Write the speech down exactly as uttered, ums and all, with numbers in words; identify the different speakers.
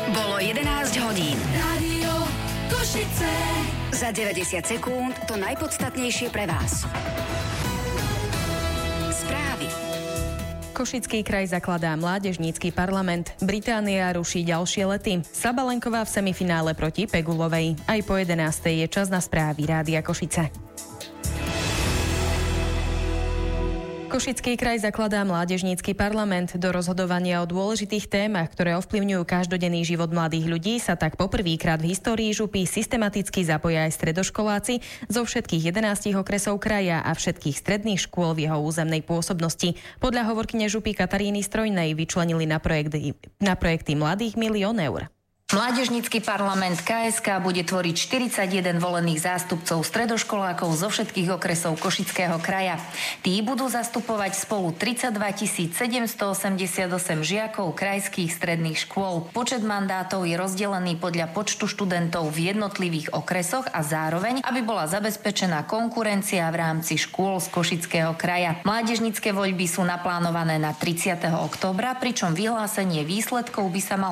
Speaker 1: Bolo jedenásť hodín.
Speaker 2: Rádio Košice.
Speaker 1: Za deväťdesiat sekúnd to najpodstatnejšie pre vás. Správy.
Speaker 3: Košický kraj zakladá mládežnícky parlament. Británia ruší ďalšie lety. Sabalenková v semifinále proti Pegulovej. Aj po jedenástej je čas na správy Rádia Košice. Košický kraj zakladá mládežnícky parlament. Do rozhodovania o dôležitých témach, ktoré ovplyvňujú každodenný život mladých ľudí, sa tak poprvýkrát v histórii župy systematicky zapoja aj stredoškoláci zo všetkých jedenástich okresov kraja a všetkých stredných škôl v jeho územnej pôsobnosti. Podľa hovorkyne župy Kataríny Strojnej vyčlenili na projekty, na projekty mladých milión eur.
Speaker 4: Mládežnícky parlament ká es ká bude tvoriť štyridsaťjeden volených zástupcov stredoškolákov zo všetkých okresov Košického kraja. Tí budú zastupovať spolu tridsaťdvatisíc sedemstoosemdesiatosem žiakov krajských stredných škôl. Počet mandátov je rozdelený podľa počtu študentov v jednotlivých okresoch a zároveň, aby bola zabezpečená konkurencia v rámci škôl z Košického kraja. Mládežnícke voľby sú naplánované na tridsiateho októbra, pričom vyhlásenie výsledkov by sa malo